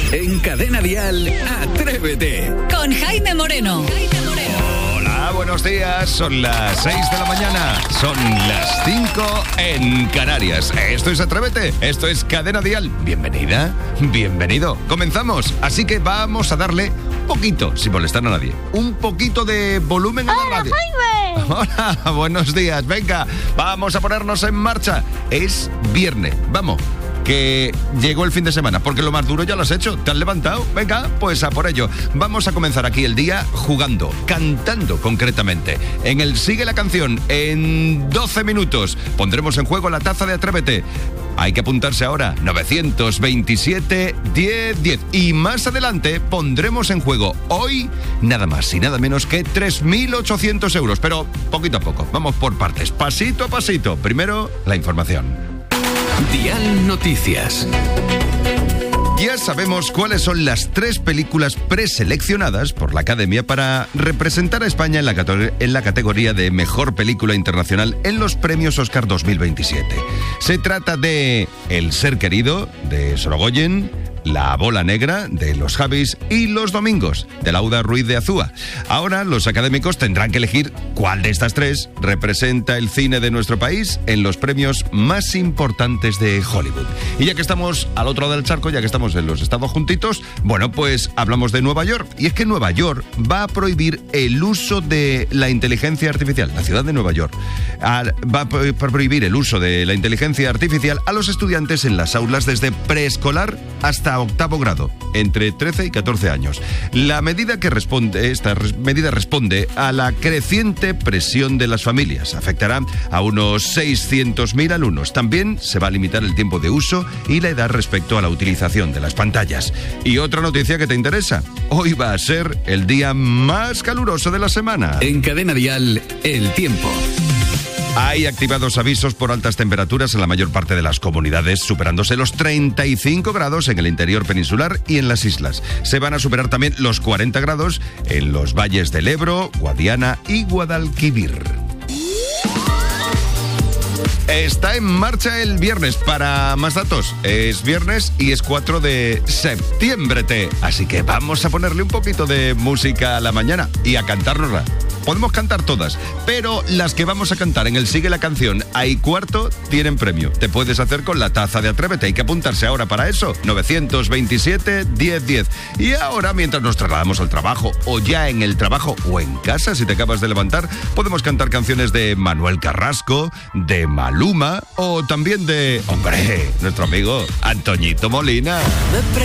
En Cadena Dial, Atrévete. Con Jaime Moreno. Hola, buenos días. Son las 6 de la mañana. Son las 5 en Canarias. Esto es Atrévete. Esto es Cadena Dial. Bienvenida, bienvenido. Comenzamos. Así que vamos a darle poquito, sin molestar a nadie, un poquito de volumen a la radio. Jaime! Hola, buenos días. Venga, vamos a ponernos en marcha. Es viernes. Vamos, que llegó el fin de semana, porque lo más duro ya lo has hecho. ¿Te has levantado? Venga, pues a por ello. Vamos a comenzar aquí el día jugando, cantando concretamente. En el Sigue la Canción, en 12 minutos, pondremos en juego la taza de Atrévete. Hay que apuntarse ahora, 927 10 10. Y más adelante pondremos en juego hoy nada más y nada menos que 3.800 euros. Pero poquito a poco, vamos por partes, pasito a pasito. Primero, la información. Dial Noticias. Ya sabemos cuáles son las 3 películas preseleccionadas por la Academia para representar a España en la categoría de Mejor Película Internacional en los Premios Oscar 2027. Se trata de El Ser Querido, de Sorogoyen, La Bola Negra, de Los Javis, y Los Domingos, de Lauda Ruiz de Azúa. Ahora los académicos tendrán que elegir cuál de estas 3 representa el cine de nuestro país en los premios más importantes de Hollywood. Y ya que estamos al otro lado del charco, ya que estamos en los Estados juntitos, bueno, pues hablamos de Nueva York. Y es que Nueva York va a prohibir el uso de la inteligencia artificial, la ciudad de Nueva York. Va a prohibir el uso de la inteligencia artificial a los estudiantes en las aulas desde preescolar hasta octavo grado, entre 13 y 14 años. Esta medida responde a la creciente presión de las familias. Afectará a unos 600.000 alumnos. También se va a limitar el tiempo de uso y la edad respecto a la utilización de las pantallas. Y otra noticia que te interesa: hoy va a ser el día más caluroso de la semana. En Cadena Dial, el tiempo. Hay activados avisos por altas temperaturas en la mayor parte de las comunidades, superándose los 35 grados en el interior peninsular y en las islas. Se van a superar también los 40 grados en los valles del Ebro, Guadiana y Guadalquivir. Está en marcha el viernes. Para más datos, es viernes y es 4 de septiembre. Así que vamos a ponerle un poquito de música a la mañana y a cantárnosla. Podemos cantar todas, pero las que vamos a cantar en el Sigue la Canción a y cuarto tienen premio. Te puedes hacer con la taza de Atrévete. Hay que apuntarse ahora para eso. 927 10 10. Y ahora, mientras nos trasladamos al trabajo, o ya en el trabajo, o en casa, si te acabas de levantar, podemos cantar canciones de Manuel Carrasco, de Maluma, o también de, hombre, nuestro amigo Antoñito Molina.